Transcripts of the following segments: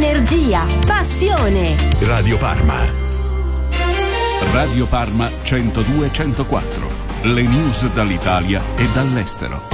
energia, passione. Radio Parma. Radio Parma 102-104. Le news dall'Italia e dall'estero.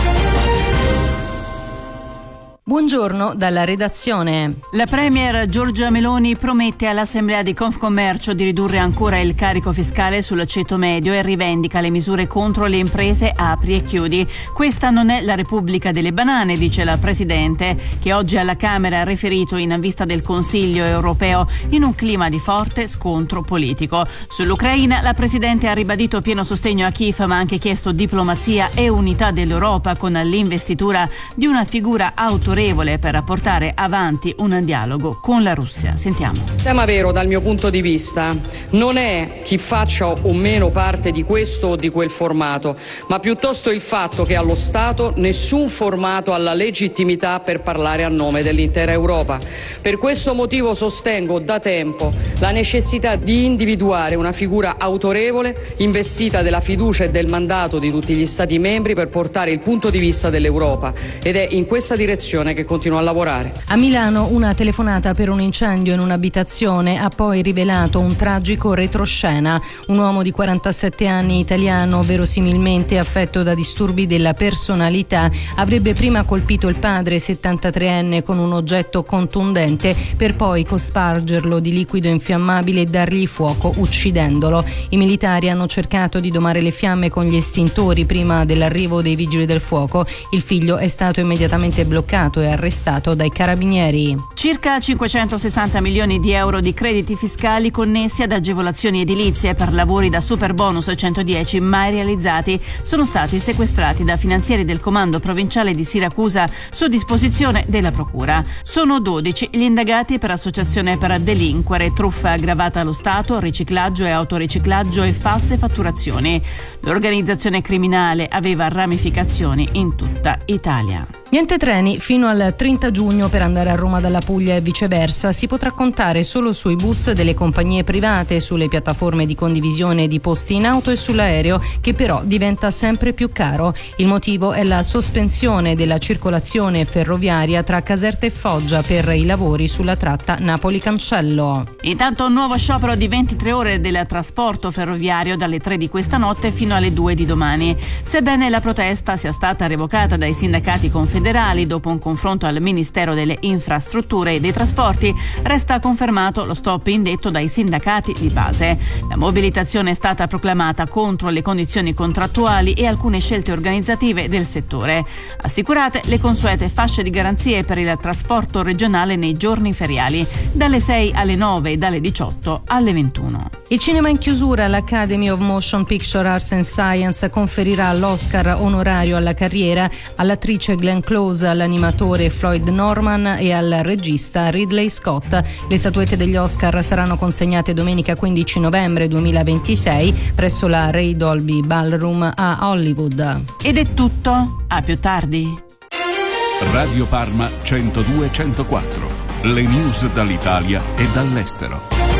Buongiorno dalla redazione. La premier Giorgia Meloni promette all'Assemblea di Confcommercio di ridurre ancora il carico fiscale sul ceto medio e rivendica le misure contro le imprese apri e chiudi. Questa non è la Repubblica delle banane, dice la Presidente, che oggi alla Camera ha riferito in vista del Consiglio europeo in un clima di forte scontro politico. Sull'Ucraina la Presidente ha ribadito pieno sostegno a Kiev, ma ha anche chiesto diplomazia e unità dell'Europa con l'investitura di una figura autorevole per portare avanti un dialogo con la Russia. Sentiamo. Il tema vero dal mio punto di vista non è chi faccia o meno parte di questo o di quel formato, ma piuttosto il fatto che allo Stato nessun formato ha la legittimità per parlare a nome dell'intera Europa. Per questo motivo sostengo da tempo la necessità di individuare una figura autorevole investita della fiducia e del mandato di tutti gli Stati membri per portare il punto di vista dell'Europa, ed è in questa direzione che continua a lavorare. A Milano una telefonata per un incendio in un'abitazione ha poi rivelato un tragico retroscena. Un uomo di 47 anni italiano, verosimilmente affetto da disturbi della personalità, avrebbe prima colpito il padre 73enne con un oggetto contundente per poi cospargerlo di liquido infiammabile e dargli fuoco uccidendolo. I militari hanno cercato di domare le fiamme con gli estintori prima dell'arrivo dei vigili del fuoco. Il figlio è stato immediatamente bloccato e arrestato dai carabinieri. Circa 560 milioni di euro di crediti fiscali connessi ad agevolazioni edilizie per lavori da Superbonus 110 mai realizzati sono stati sequestrati da finanzieri del Comando Provinciale di Siracusa su disposizione della Procura. Sono 12 gli indagati per associazione per delinquere, truffa aggravata allo Stato, riciclaggio e autoriciclaggio e false fatturazioni. L'organizzazione criminale aveva ramificazioni in tutta Italia. Niente treni fino al 30 giugno per andare a Roma dalla Puglia e viceversa. Si potrà contare solo sui bus delle compagnie private, sulle piattaforme di condivisione di posti in auto e sull'aereo, che però diventa sempre più caro. Il motivo è la sospensione della circolazione ferroviaria tra Caserta e Foggia per i lavori sulla tratta Napoli-Cancello. Intanto un nuovo sciopero di 23 ore del trasporto ferroviario dalle 3 di questa notte fino alle 2 di domani. Sebbene la protesta sia stata revocata dai sindacati confederali dopo un confronto al Ministero delle Infrastrutture e dei Trasporti, resta confermato lo stop indetto dai sindacati di base. La mobilitazione è stata proclamata contro le condizioni contrattuali e alcune scelte organizzative del settore. Assicurate le consuete fasce di garanzie per il trasporto regionale nei giorni feriali, dalle 6 alle 9 e dalle 18 alle 21. Il cinema in chiusura. L'Academy of Motion Picture Arts and Science conferirà l'Oscar onorario alla carriera all'attrice Glenn Close, all'animatore Floyd Norman e al regista Ridley Scott. Le statuette degli Oscar saranno consegnate domenica 15 novembre 2026 presso la Ray Dolby Ballroom a Hollywood. Ed è tutto, a più tardi. Radio Parma 102-104. Le news dall'Italia e dall'estero.